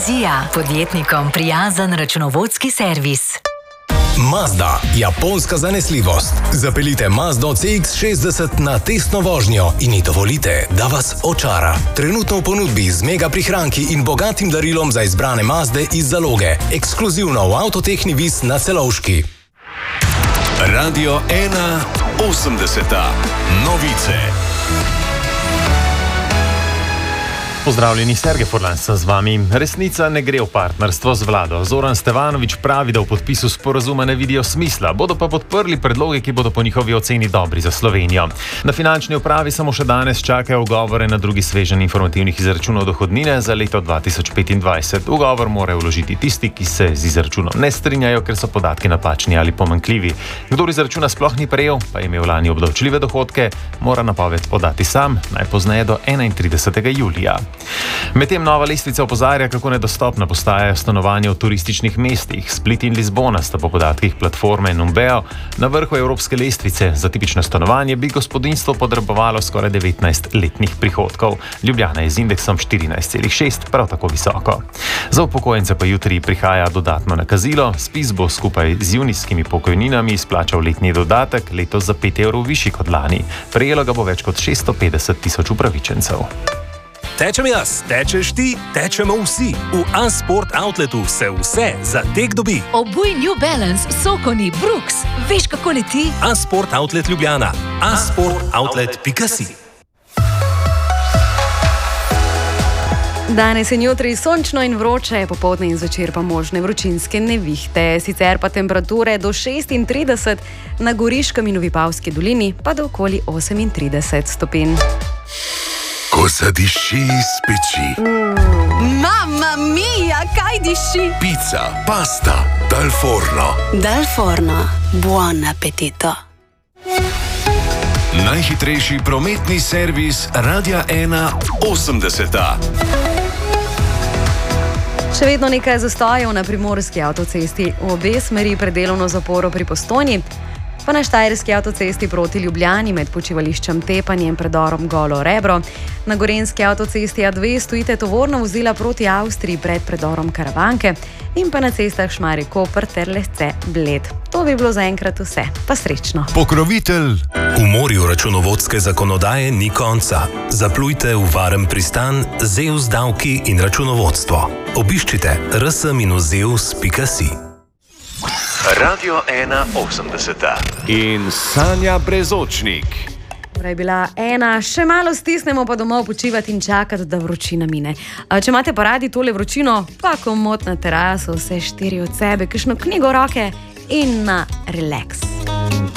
Vizija, podjetnikom prijazen računovodski servis. Mazda, japonska zanesljivost. Zapeljite Mazdo CX-60 na testno vožnjo in ji dovolite, da vas očara. Trenutno v ponudbi z mega prihranki in bogatim darilom za izbrane Mazde iz zaloge. Ekskluzivno v Avtotehni Vis na Celovški. Radio 1 80. Novice. Pozdravljeni, Sergej Furlan sem z vami. Resnica ne gre v partnerstvo z vlado. Zoran Stevanović pravi, da v podpisu sporazuma ne vidijo smisla, bodo pa podprli predloge, ki bodo po njihovi oceni dobri za Slovenijo. Na finančni upravi samo še danes čakajo ugovore na drugi sveženj informativnih izračunov dohodnine za leto 2025. Ugovor morajo vložiti tisti, ki se z izračunom ne strinjajo, ker so podatki napačni ali pomanjkljivi. Kdor izračuna sploh ni prejel, pa je imel lani obdavčljive dohodke, mora napoved podati sam, najpozneje do 31. julija. Medtem nova lestvica opozarja, kako nedostopna postajajo stanovanja v turističnih mestih. Split in Lizbona sta po podatkih platforme Numbeo na vrhu evropske lestvice. Za tipično stanovanje bi gospodinjstvo potrebovalo skoraj 19 letnih prihodkov. Ljubljana je z indeksom 14,6 prav tako visoko. Za upokojence pa jutri prihaja dodatno nakazilo. ZPIZ bo skupaj z junijskimi pokojninami izplačal letni dodatek, letos za 5 evrov višji kot lani. Prejelo ga bo več kot 650 tisoč upravičencev. Tečem jaz, tečeš ti, tečemo vsi. V A-Sport Outletu se vse za tek dobi. Obuj New Balance, Sokoni, Brooks. Veš, kako leti? A-Sport Outlet Ljubljana. asportoutlet.si. Danes in jutri sončno in vroče, popoldne in zvečer pa možne vročinske nevihte. Sicer pa temperature do 36, na Goriškem in v Vipavski dolini pa do okoli 38 stopinj. Ko zadiši iz peči. Mamma mia, kaj diši? Pica, pasta, dal forno. Dal forno, buon appetito. Najhitrejši prometni servis Radia 1 80. Še vedno nekaj zastojev na primorski avtocesti. V obe smeri pred delovno zaporo pri Postojni, pa na štajerski avtocesti proti Ljubljani med počivališčem Tepanje in predorom Golo Rebro. Na gorenjski avtocesti A2 stojite tovorna vozila proti Avstriji pred predorom Karavanke in pa na cestah Šmarje-Koper ter Lesce-Bled. To bi bilo zaenkrat vse. Pa srečno. Pokrovitelj. V morju računovodske zakonodaje ni konca. Zaplujte v varen pristan ZEUS davki in računovodstvo. Obiščite rs-zeus.si. Radio 1 80. In Sanja Brezočnik. Ura je bila 1, še malo stisnemo pa domov počivati in čakati, da vročina mine. Če imate pa radi tole vročino, pa komot na teraso, vse 4 od sebe, kakšno knjigo v roke in na relax.